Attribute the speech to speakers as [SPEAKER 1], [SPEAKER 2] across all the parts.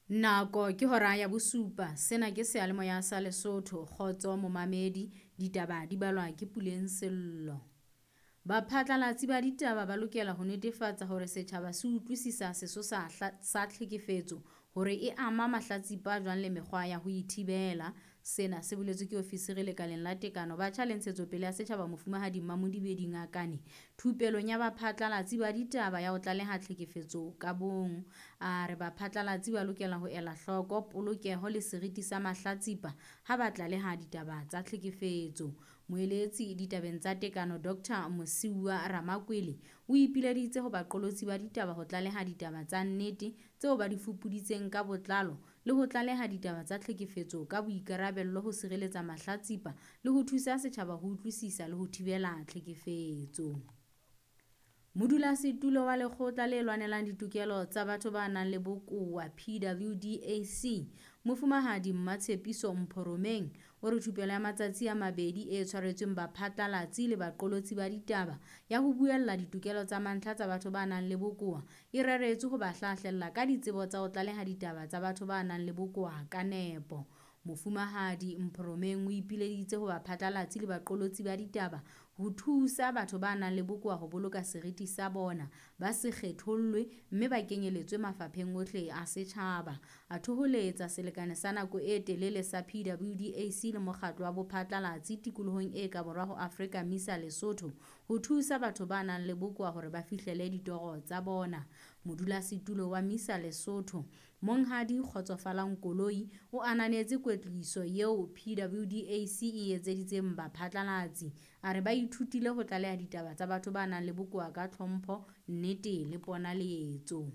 [SPEAKER 1] Nako ke hora ya bosupa. Sena ke seyalemoya sa Lesotho. Kgotso momamedi, ditaba di balwa ke Puleng Sello. Baphatlalatsi ba ditaba ba lokela ho netefatsa hore setjhaba se utlwisisa sesosa sa tlhekefetso hore e ama mahlatsipa jwang le mekgwa ya ho ithibela. Sena se boletswe ke ofisiri lekaleng la tekano batjha le ntshetsopele ya setjhaba Mofumahadi Mamodibedi Ngakane thupelong ya baphatlalatsi ba ditaba ya ho tlaleha tlhekefetso ka bong. A re baphatlalatsi ba lokela ho ela hloko polokeho le seriti sa mahlatsipa ha ba tlaleha ditaba tsa tlhekefetso. Moeletsi ditabeng tsa tekano Dr. Mosiuwa Ramakweli o ipileditse ho baqolotsi ba ditaba ho tlaleha ditaba tsa nnete tseo ba di fupuditseng ka botlalo le ho tlaleha ditaba tsa tlhekefetso ka boikarabello ho sireletsa mahlatsipa le ho thusa setjhaba ho utlwisisa le ho thibela tlhekefetso. Modulasetulo wa lekgotla le lwanelang ditokelo tsa batho ba nang le bokowa PWDAC Mofumahadi Mmatshepiso Mpholomeng o re thupelo ya matsatsi a mabedi e tshwaretsweng baphatlalatsi le baqolotsi ba ditaba ya ho buella ditokelo tsa mantlha tsa batho ba nang le bokowa e reretswe ho ba hlahlella ka ditsebo tsa ho tlaleha ditaba tsa batho ba nang le bokowa ka nepo. Mofumahadi Mpholomeng o ipileditse ho baphatlalatsi le baqolotsi ba ditaba ho thusa batho ba nang le bokowa ho boloka seriti sa bona ba se kgethollwe mme ba kenyeletswe mafapheng ohle a setjhaba. A thoholetsa selekane sa nako e telele sa PWDAC le mokgatlo wa bophatlalatsi tikolohong e ka borwa ho Afrika MISA Lesotho ho thusa batho ba nang le bokowa hore ba fihlele ditoro tsa bona. Modulasetulo wa MISA Lesotho Monghadi Kgotsofalang Koloi o ananetse kwetliso eo PWDAC e etseditseng baphatlalatsi. A re ba ithutile ho tlaleha ditaba tsa batho ba nang le bokowa ka tlhompho, nnete le ponaletso.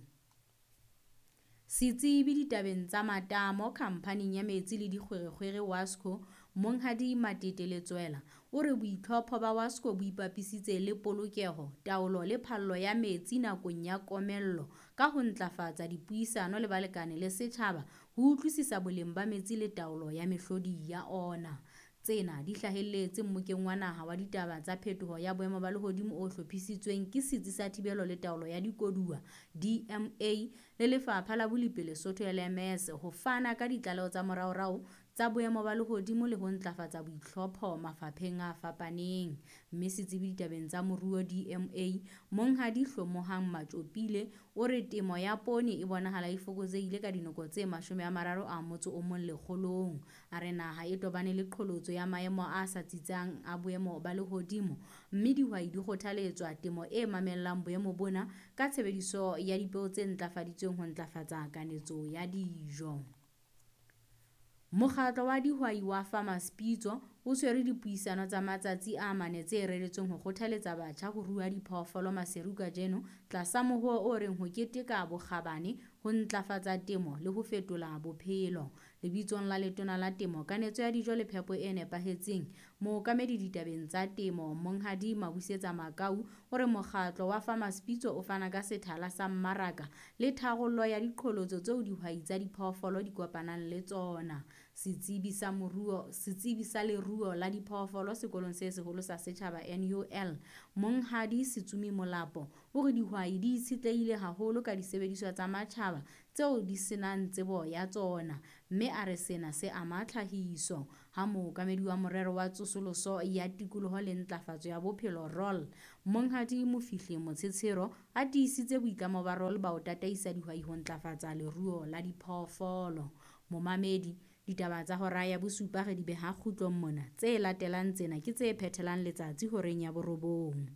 [SPEAKER 1] Setsebi ditabeng tsa matamo khampaning ya metsi le dikgwerekgwere Wasco Monghadi Mateteletswela o re boitlhopho ba Wasco bo ipapisitse le polokeho, taolo le phallo ya metsi nakong ya komello ka ho ntlafatsa dipuisano le balekane le setjhaba ho utlwisisa boleng ba metsi le taolo ya mehlodi ya ona. Tsena di hlahelletse mmokeng wa naha wa ditaba tsa phetoho ya boemo ba lehodimo o hlophisitsweng ke Setsi sa Thibelo le Taolo ya Dikoduwa DMA le Lefapha la Bolipi Lesotho LMS ho fana ka ditlaleho tsa moraorao tsa boemo ba lehodimo le ho ntlafatsa boitlhopho mafapheng a fapaneng. Mme setsebi ditabeng tsa moruo DMA Monghadi Hlomohang Matjopile o re temo ya poone e bonahala e fokotsehile ka dinoko tse 31 a re naha e tobane le qholotso ya maemo a sa tsitsang a boemo ba lehodimo mme dihwai di kgothaletswa temo e mamellang boemo bona ka tshebediso ya dipeo tse ntlafaditsweng ho ntlafatsa kanetso ya dijo. Mokgatlo wa dihwai wa Farmers Pitso o tshwere dipuisano tsa matsatsi a mane tse reretsweng ho kgothaletsa batjha ho rua diphoofolo maseruka jeno tlasa mohuo o reng ho keteka bokgabane ho ntlafatsa temo le ho fetola bophelo. Lebitsong la letona la temo kanetso ya dijo le phepo e nepahetseng mookamedi ditabeng tsa temo Monghadi Mabusetsa Makau o re mokgatlo wa Farmers Pitso o fana ka sethala sa mmaraka le tharollo ya diqholotso tseo dihwai tsa diphoofolo di kopanang le tsona. Setsebi sa leruo la diphoofolo sekolong se seholo sa setjhaba NUL Monghadi Setsumi Molapo o re dihwai di itshetlehile haholo ka disebediswa tsa matjhaba tseo di senang tsebo ya tsona mme a re sena se ama tlhahiso. Ha mookamedi wa morero wa tsosoloso ya tikoloho le ntlafatso ya bophelo ROL Monghadi Mofihli Motshitshiro a tiisitse boitlamo ba ROL ba o tataisa dihwai ho ntlafatsa leruo la diphoofolo. Momamedi ditaba tsa hora ya bosupa re di beha kgutlong mona tse latelang tsena ke tse phethelang letsatsi horeng ya borobong.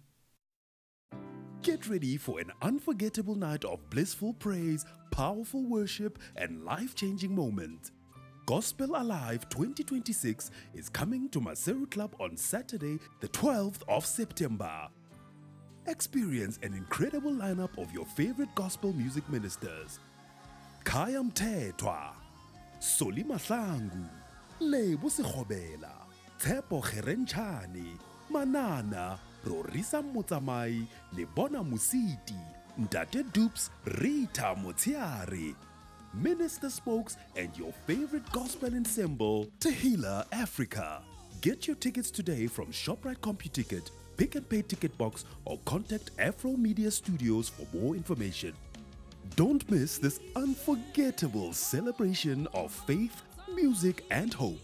[SPEAKER 2] Get ready for an unforgettable night of blissful praise, powerful worship, and life-changing moments. Gospel Alive 2026 is coming to Maseru Club on Saturday, the 12th of September. Experience an incredible lineup of your favorite gospel music ministers. Khaya Mthethwa, Soli Mahlangu, Lebo Sekgobela, Tshepo Kgerenchane, Manana, Rorisa Motsamai, Lebona Musiti, Ntate Dupes, Rita Motsiare, Minister Spokes, and your favorite gospel ensemble, Tehillah Africa. Get your tickets today from ShopRite CompuTicket, Pick and Pay Ticket Box, or contact Afro Media Studios for more information. Don't miss this unforgettable celebration of faith, music, and hope.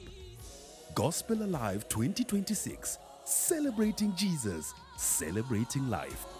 [SPEAKER 2] Gospel Alive 2026, celebrating Jesus, celebrating life.